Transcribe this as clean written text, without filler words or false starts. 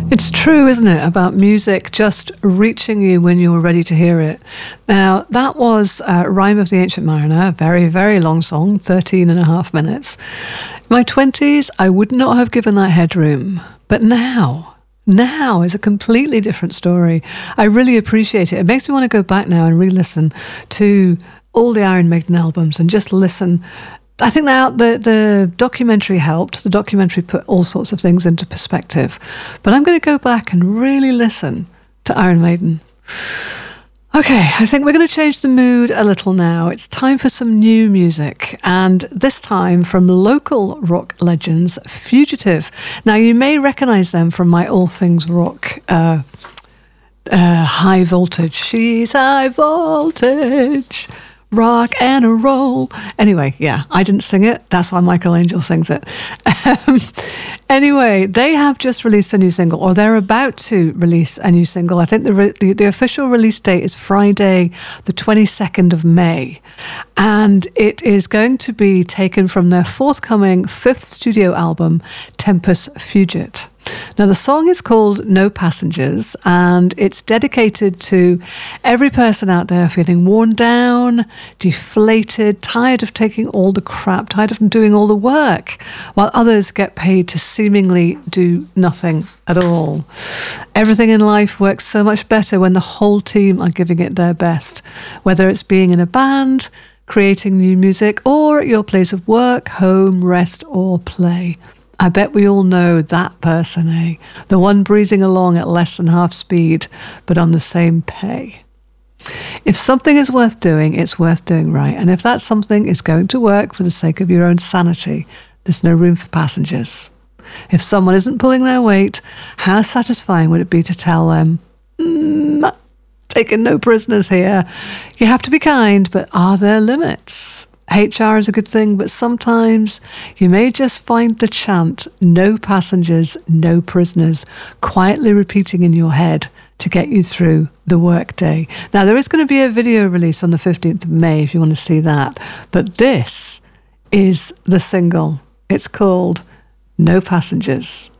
It's true, isn't it, about music just reaching you when you're ready to hear it. Now, that was Rhyme of the Ancient Mariner, a very, very long song, 13 and a half minutes. In my 20s, I would not have given that headroom. But now is a completely different story. I really appreciate it. It makes me want to go back now and re-listen to all the Iron Maiden albums and just listen. I think the documentary helped. The documentary put all sorts of things into perspective. But I'm going to go back and really listen to Iron Maiden. Okay, I think we're going to change the mood a little now. It's time for some new music, and this time from local rock legends, Fugitive. Now, you may recognise them from my All Things Rock High Voltage. She's high voltage. Rock and a roll. Anyway, yeah, I didn't sing it. That's why Michael Angel sings it. Anyway, they have just released a new single, or they're about to release a new single. I think the official release date is Friday, the 22nd of May. And it is going to be taken from their forthcoming 5th studio album, Tempus Fugit. Now, the song is called No Passengers, and it's dedicated to every person out there feeling worn down, deflated, tired of taking all the crap, tired of doing all the work, while others get paid to seemingly do nothing at all. Everything in life works so much better when the whole team are giving it their best, whether it's being in a band, creating new music, or at your place of work, home, rest, or play. I bet we all know that person, eh? The one breezing along at less than half speed, but on the same pay. If something is worth doing, it's worth doing right. And if that something is going to work for the sake of your own sanity, there's no room for passengers. If someone isn't pulling their weight, how satisfying would it be to tell them, taking no prisoners here. You have to be kind, but are there limits? HR is a good thing, but sometimes you may just find the chant, no passengers, no prisoners, quietly repeating in your head to get you through the workday. Now, there is going to be a video release on the 15th of May if you want to see that, but this is the single. It's called No Passengers.